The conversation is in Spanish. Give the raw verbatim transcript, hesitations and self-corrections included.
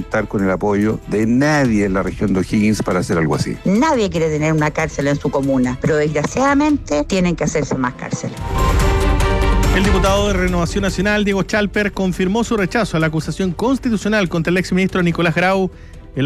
contar con el apoyo de nadie en la región de O'Higgins para hacer algo así. Nadie quiere tener una cárcel en su comuna, pero desgraciadamente tienen que hacerse más cárceles. El diputado de Renovación Nacional, Diego Chalper, confirmó su rechazo a la acusación constitucional contra el exministro Nicolás Grau